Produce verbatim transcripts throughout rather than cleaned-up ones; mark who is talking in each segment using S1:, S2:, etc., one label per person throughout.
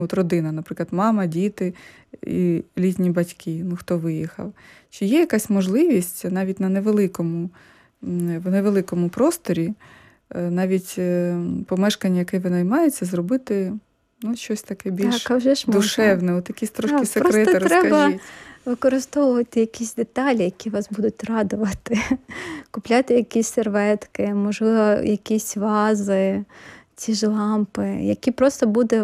S1: От родина, наприклад, мама, діти і літні батьки, ну хто виїхав. Чи є якась можливість навіть на невеликому, в невеликому просторі, навіть помешкання, яке винаймається, зробити ну, щось таке більш
S2: так, вже ж
S1: душевне, от якісь трошки так, секрети
S2: розкажіть. Треба використовувати якісь деталі, які вас будуть радувати. Купляти якісь серветки, можливо, якісь вази, ці ж лампи, які просто буде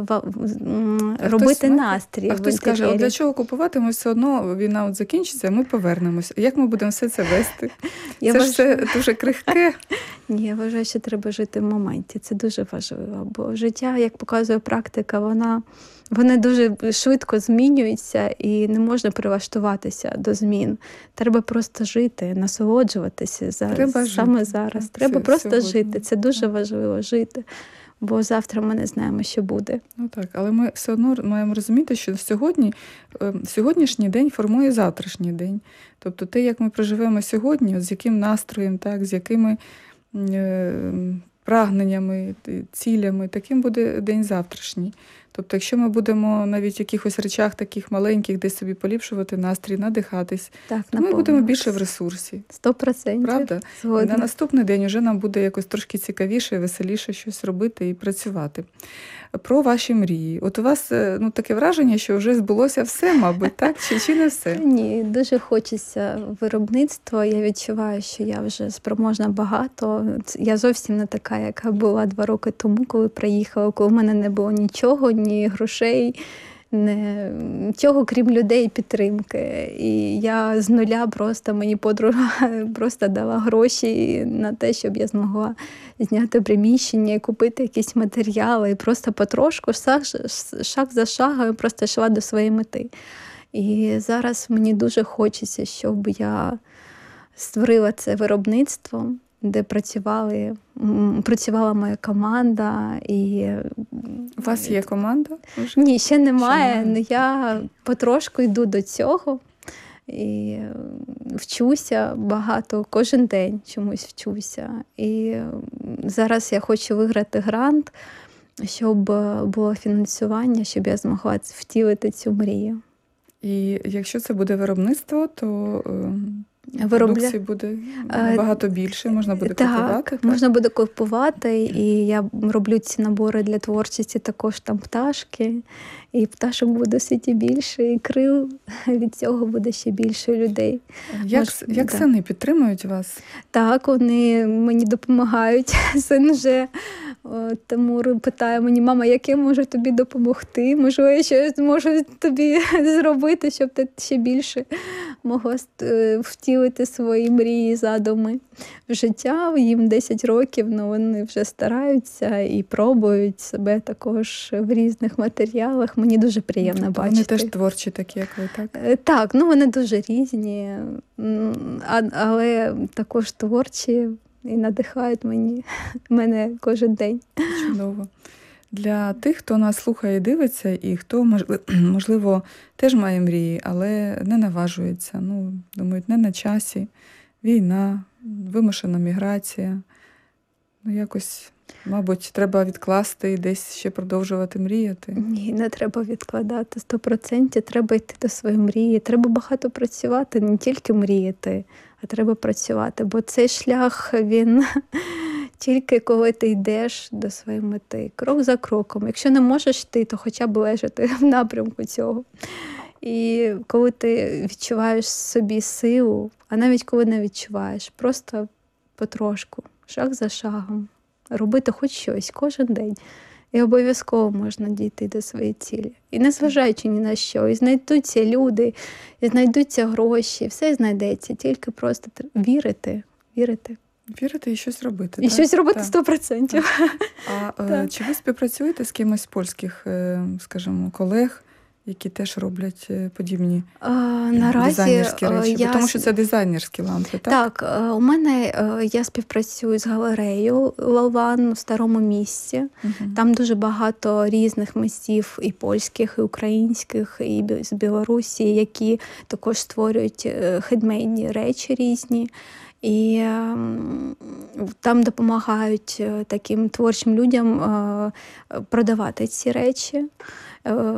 S2: робити хтось, настрій.
S1: А хтось скаже, от для чого купувати, ми все одно, війна от закінчиться, ми повернемося. Як ми будемо все це вести?
S2: Я
S1: це
S2: вваж...
S1: ж все дуже крихке.
S2: Ні, я вважаю, що треба жити в моменті. Це дуже важливо, бо життя, як показує практика, вона, вони дуже швидко змінюються і не можна прилаштуватися до змін. Треба просто жити, насолоджуватися
S1: треба
S2: саме
S1: жити.
S2: зараз.
S1: Так,
S2: треба
S1: все,
S2: просто
S1: сьогодні.
S2: жити. Це дуже так. важливо жити. Бо завтра ми не знаємо, що буде.
S1: Ну так, але ми все одно маємо розуміти, що сьогодні, сьогоднішній день формує завтрашній день. Тобто те, як ми проживемо сьогодні, з яким настроєм, так, з якими е, прагненнями, цілями, таким буде день завтрашній. Тобто, якщо ми будемо навіть в якихось речах таких маленьких, десь собі поліпшувати настрій, надихатись,
S2: так,
S1: то ми будемо більше в ресурсі.
S2: Сто процентів.
S1: Правда? І на наступний день вже нам буде якось трошки цікавіше, веселіше щось робити і працювати. Про ваші мрії. От у вас ну, таке враження, що вже збулося все, мабуть, так? Чи, чи не все?
S2: Ні, дуже хочеться виробництва. Я відчуваю, що я вже спроможна багато. Я зовсім не така, яка була два роки тому, коли приїхала, коли в мене не було нічого, ні грошей, не, нічого, крім людей і підтримки. І я з нуля просто, мені подруга просто дала гроші на те, щоб я змогла зняти приміщення, купити якісь матеріали. І просто потрошку, шаг, шаг за шагом, просто йшла до своєї мети. І зараз мені дуже хочеться, щоб я створила це виробництво, де працювали, працювала моя команда. І...
S1: У вас є команда?
S2: Вже? Ні, ще немає, але я потрошку йду до цього. І вчуся багато, кожен день чомусь вчуся. І зараз я хочу виграти грант, щоб було фінансування, щоб я змогла втілити цю мрію.
S1: І якщо це буде виробництво, то
S2: Виробля...
S1: продукції буде набагато більше, можна буде
S2: так,
S1: купувати. Так,
S2: можна буде купувати, і я роблю ці набори для творчості, також там пташки, і пташок буде все більше, і крил від цього буде ще більше людей.
S1: Як, Мож... як да. сини підтримують вас?
S2: Так, вони мені допомагають. Син вже Тимур питає мені: мама, як я можу тобі допомогти? Можливо, я щось зможу тобі зробити, щоб ти ще більше могла втілити свої мрії, задуми в життя. Їм десять років, але вони вже стараються і пробують себе також в різних матеріалах. Мені дуже приємно
S1: вони
S2: бачити.
S1: Вони теж творчі такі, як ви, так?
S2: Так, ну вони дуже різні, але також творчі. І надихають мені, мене кожен день.
S1: Чудово. Для тих, хто нас слухає і дивиться, і хто, можливо, теж має мрії, але не наважується. Ну, думають, не на часі. Війна, вимушена міграція. Ну, якось, мабуть, треба відкласти і десь ще продовжувати мріяти.
S2: Ні, не треба відкладати. Сто процентів треба йти до своєї мрії. Треба багато працювати, не тільки мріяти, а треба працювати. Бо цей шлях, він тільки коли ти йдеш до своєї мети, крок за кроком. Якщо не можеш йти, то хоча б лежати в напрямку цього. І коли ти відчуваєш собі силу, а навіть коли не відчуваєш, просто потрошку, шаг за шагом, робити хоч щось кожен день. І обов'язково можна дійти до своєї цілі. І незважаючи ні на що, і знайдуться люди, і знайдуться гроші, все знайдеться, тільки просто вірити, вірити.
S1: Вірити і щось робити.
S2: І
S1: так?
S2: щось робити сто процентів.
S1: А так. Чи ви співпрацюєте з кимось з польських, скажімо, колег, які теж роблять е, подібні
S2: Е, Наразі
S1: дизайнерські
S2: е,
S1: речі? Бо
S2: я...
S1: тому, що це дизайнерські
S2: Наразі
S1: речі.
S2: е,
S1: Бо
S2: я...
S1: тому, що це дизайнерські лампи, так?
S2: Так, е, у мене е, я співпрацюю з галереєю Лаван у Старому Місті.
S1: Угу.
S2: Там дуже багато різних митців, і польських, і українських, і бі- з Білорусі, які також створюють е, хендмейдні речі різні. І ем, там допомагають е, таким творчим людям е, продавати ці речі. Е,